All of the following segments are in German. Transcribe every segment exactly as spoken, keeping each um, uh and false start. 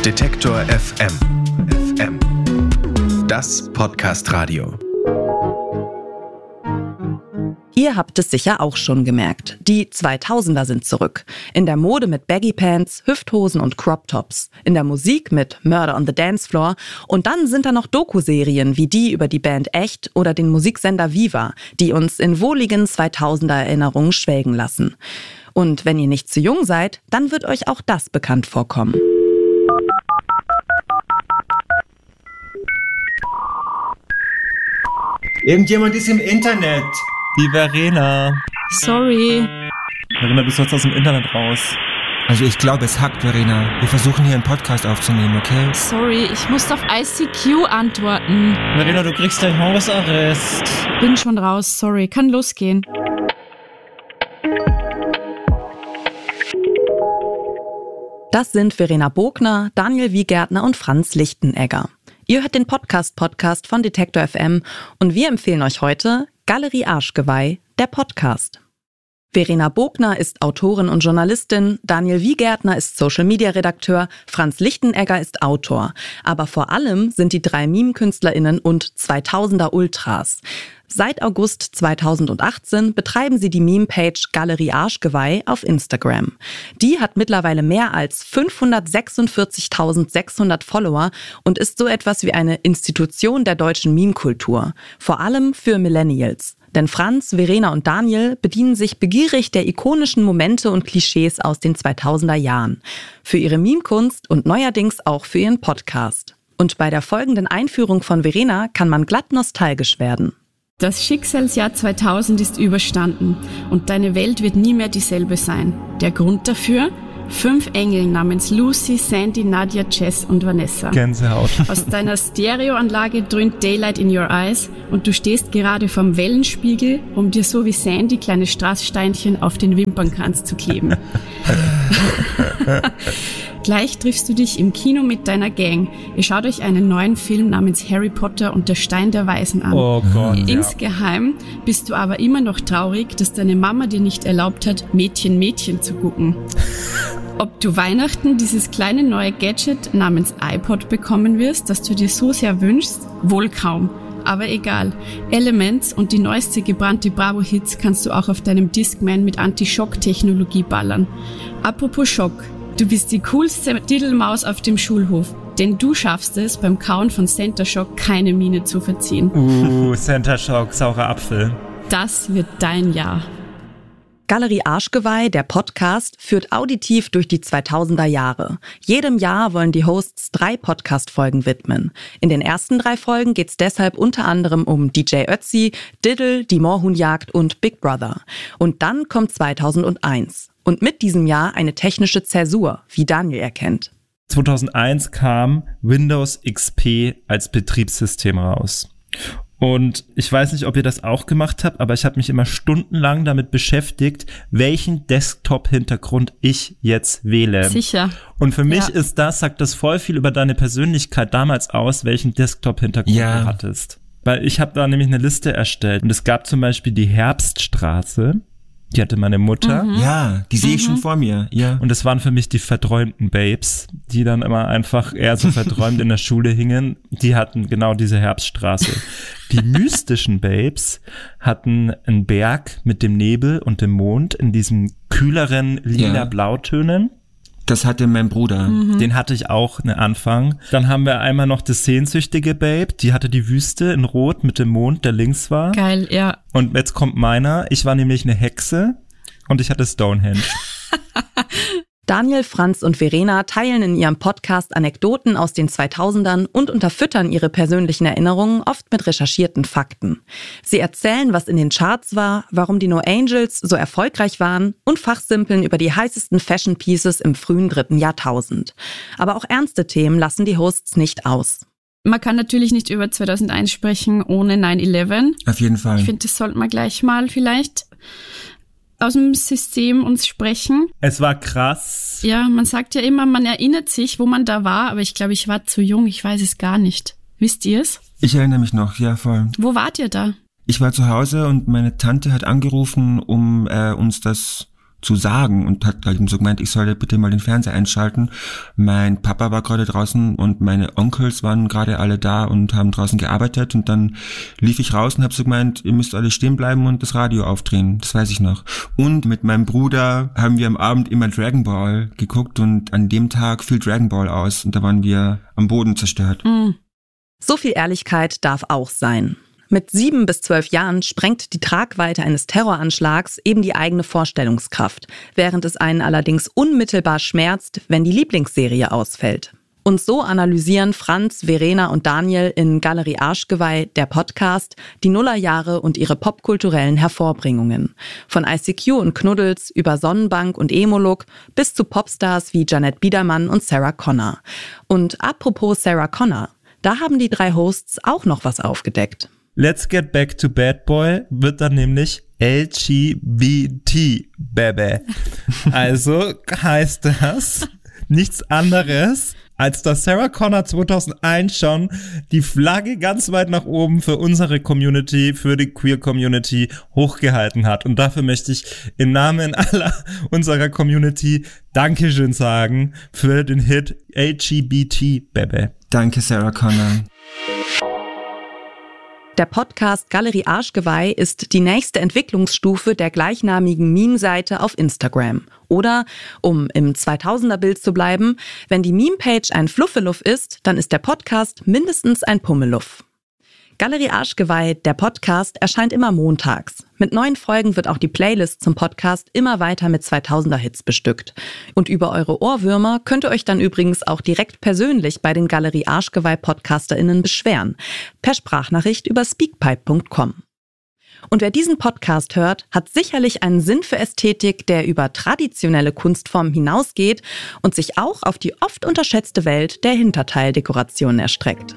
Detektor F M. F M. Das Podcast-Radio. Ihr habt es sicher auch schon gemerkt. Die zweitausender sind zurück. In der Mode mit Baggy Pants, Hüfthosen und Crop Tops. In der Musik mit Murder on the Dance Floor. Und dann sind da noch Doku-Serien wie die über die Band Echt oder den Musiksender Viva, die uns in wohligen zweitausender-Erinnerungen schwelgen lassen. Und wenn ihr nicht zu jung seid, dann wird euch auch das bekannt vorkommen. Irgendjemand ist im Internet. Die Verena. Sorry. Verena, bist du jetzt aus dem Internet raus? Also ich glaube, es hackt, Verena. Wir versuchen hier einen Podcast aufzunehmen, okay? Sorry, ich musste auf I C Q antworten. Verena, du kriegst dein Hausarrest. Bin schon raus, sorry. Kann losgehen. Das sind Verena Bogner, Daniel Wiegärtner und Franz Lichtenegger. Ihr hört den Podcast-Podcast von Detektor F M und wir empfehlen euch heute Galerie Arschgeweih, der Podcast. Verena Bogner ist Autorin und Journalistin, Daniel Wiegärtner ist Social-Media-Redakteur, Franz Lichtenegger ist Autor. Aber vor allem sind die drei Meme-KünstlerInnen und zweitausender-Ultras. Seit August zweitausendachtzehn betreiben sie die Meme-Page Galerie Arschgeweih auf Instagram. Die hat mittlerweile mehr als fünfhundertsechsundvierzigtausendsechshundert Follower und ist so etwas wie eine Institution der deutschen Meme-Kultur. Vor allem für Millennials. Denn Franz, Verena und Daniel bedienen sich begierig der ikonischen Momente und Klischees aus den zweitausender Jahren. Für ihre Meme-Kunst und neuerdings auch für ihren Podcast. Und bei der folgenden Einführung von Verena kann man glatt nostalgisch werden. Das Schicksalsjahr zweitausend ist überstanden und deine Welt wird nie mehr dieselbe sein. Der Grund dafür? Fünf Engel namens Lucy, Sandy, Nadia, Jess und Vanessa. Gänsehaut. Aus deiner Stereoanlage dröhnt Daylight in your eyes und du stehst gerade vorm Wellenspiegel, um dir so wie Sandy kleine Strasssteinchen auf den Wimpernkranz zu kleben. Gleich triffst du dich im Kino mit deiner Gang. Ihr schaut euch einen neuen Film namens Harry Potter und der Stein der Weisen an. Oh Gott, Insgeheim ja. bist du aber immer noch traurig, dass deine Mama dir nicht erlaubt hat, Mädchen, Mädchen zu gucken. Ob du Weihnachten dieses kleine neue Gadget namens iPod bekommen wirst, das du dir so sehr wünschst? Wohl kaum. Aber egal. Elements und die neueste gebrannte Bravo-Hits kannst du auch auf deinem Discman mit Anti-Schock-Technologie ballern. Apropos Schock. Du bist die coolste Diddelmaus auf dem Schulhof, denn du schaffst es, beim Kauen von Center Shock keine Miene zu verziehen. Uh, Center Shock, saurer Apfel. Das wird dein Jahr. Galerie Arschgeweih, der Podcast, führt auditiv durch die zweitausender Jahre. Jedem Jahr wollen die Hosts drei Podcast-Folgen widmen. In den ersten drei Folgen geht es deshalb unter anderem um D J Ötzi, Diddle, die Moorhuhnjagd und Big Brother. Und dann kommt zweitausendeins. Und mit diesem Jahr eine technische Zäsur, wie Daniel erkennt. zweitausendeins kam Windows X P als Betriebssystem raus. Und ich weiß nicht, ob ihr das auch gemacht habt, aber ich habe mich immer stundenlang damit beschäftigt, welchen Desktop-Hintergrund ich jetzt wähle. Sicher. Und für mich ja. ist das, sagt das voll viel über deine Persönlichkeit damals aus, welchen Desktop-Hintergrund ja. du hattest. Weil ich habe da nämlich eine Liste erstellt und es gab zum Beispiel die Herbststraße. Die hatte meine Mutter. Mhm. Ja, die sehe ich mhm. schon vor mir. Ja. Und das waren für mich die verträumten Babes, die dann immer einfach eher so verträumt in der Schule hingen. Die hatten genau diese Herbststraße. Die mystischen Babes hatten einen Berg mit dem Nebel und dem Mond in diesen kühleren lila ja. Blautönen. Das hatte mein Bruder. Mhm. Den hatte ich auch einen Anfang. Dann haben wir einmal noch das sehnsüchtige Babe. Die hatte die Wüste in Rot mit dem Mond, der links war. Geil, ja. Und jetzt kommt meiner. Ich war nämlich eine Hexe und ich hatte Stonehenge. Daniel, Franz und Verena teilen in ihrem Podcast Anekdoten aus den zweitausendern und unterfüttern ihre persönlichen Erinnerungen oft mit recherchierten Fakten. Sie erzählen, was in den Charts war, warum die No Angels so erfolgreich waren und fachsimpeln über die heißesten Fashion Pieces im frühen dritten Jahrtausend. Aber auch ernste Themen lassen die Hosts nicht aus. Man kann natürlich nicht über zweitausendeins sprechen ohne nine eleven. Auf jeden Fall. Ich finde, das sollten wir gleich mal vielleicht aus dem System uns sprechen. Es war krass. Ja, man sagt ja immer, man erinnert sich, wo man da war, aber ich glaube, ich war zu jung, ich weiß es gar nicht. Wisst ihr es? Ich erinnere mich noch, ja voll. Wo wart ihr da? Ich war zu Hause und meine Tante hat angerufen, um äh, uns das zu sagen und hat halt so gemeint, ich solle bitte mal den Fernseher einschalten. Mein Papa war gerade draußen und meine Onkels waren gerade alle da und haben draußen gearbeitet und dann lief ich raus und habe so gemeint, ihr müsst alle stehen bleiben und das Radio aufdrehen, das weiß ich noch. Und mit meinem Bruder haben wir am Abend immer Dragon Ball geguckt und an dem Tag fiel Dragon Ball aus und da waren wir am Boden zerstört. Mhm. So viel Ehrlichkeit darf auch sein. Mit sieben bis zwölf Jahren sprengt die Tragweite eines Terroranschlags eben die eigene Vorstellungskraft, während es einen allerdings unmittelbar schmerzt, wenn die Lieblingsserie ausfällt. Und so analysieren Franz, Verena und Daniel in Galerie Arschgeweih, der Podcast, die Nullerjahre und ihre popkulturellen Hervorbringungen. Von I C Q und Knuddels über Sonnenbank und Emo-Look bis zu Popstars wie Janet Biedermann und Sarah Connor. Und apropos Sarah Connor, da haben die drei Hosts auch noch was aufgedeckt. Let's Get Back to Bad Boy wird dann nämlich L G B T, Baby. Also heißt das nichts anderes, als dass Sarah Connor zweitausendeins schon die Flagge ganz weit nach oben für unsere Community, für die Queer Community hochgehalten hat. Und dafür möchte ich im Namen aller unserer Community Dankeschön sagen für den Hit L G B T, Baby. Danke, Sarah Connor. Der Podcast Galerie Arschgeweih ist die nächste Entwicklungsstufe der gleichnamigen Meme-Seite auf Instagram. Oder, um im zweitausender-Bild zu bleiben, wenn die Meme-Page ein Fluffeluff ist, dann ist der Podcast mindestens ein Pummeluff. Galerie Arschgeweih, der Podcast, erscheint immer montags. Mit neuen Folgen wird auch die Playlist zum Podcast immer weiter mit zweitausender-Hits bestückt. Und über eure Ohrwürmer könnt ihr euch dann übrigens auch direkt persönlich bei den Galerie Arschgeweih-PodcasterInnen beschweren. Per Sprachnachricht über speakpipe punkt com. Und wer diesen Podcast hört, hat sicherlich einen Sinn für Ästhetik, der über traditionelle Kunstformen hinausgeht und sich auch auf die oft unterschätzte Welt der Hinterteildekoration erstreckt.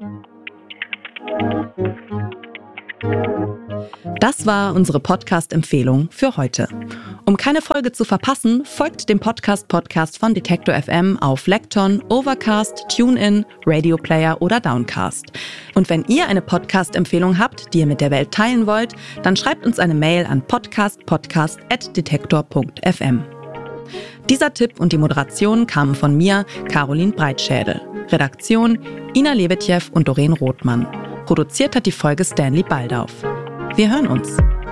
Das war unsere Podcast-Empfehlung für heute. Um keine Folge zu verpassen, folgt dem Podcast-Podcast von Detektor F M auf Lekton, Overcast, TuneIn, Radio Player oder Downcast. Und wenn ihr eine Podcast-Empfehlung habt, die ihr mit der Welt teilen wollt, dann schreibt uns eine Mail an podcastpodcast at detektor punkt f m. Dieser Tipp und die Moderation kamen von mir, Caroline Breitschädel. Redaktion Ina Lebetjew und Doreen Rothmann. Produziert hat die Folge Stanley Baldauf. Wir hören uns.